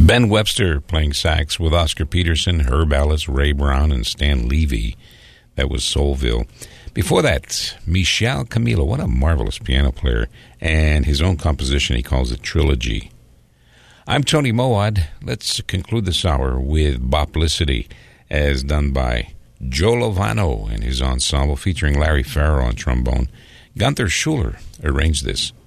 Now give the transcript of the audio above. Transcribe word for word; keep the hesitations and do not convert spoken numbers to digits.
Ben Webster playing sax with Oscar Peterson, Herb Ellis, Ray Brown, and Stan Levy. That was Soulville. Before that, Michel Camilo, what a marvelous piano player, and his own composition, he calls it Trilogy. I'm Tony Moad. Let's conclude this hour with Boplicity, as done by Joe Lovano and his ensemble, featuring Larry Farrow on trombone. Gunther Schuller arranged this.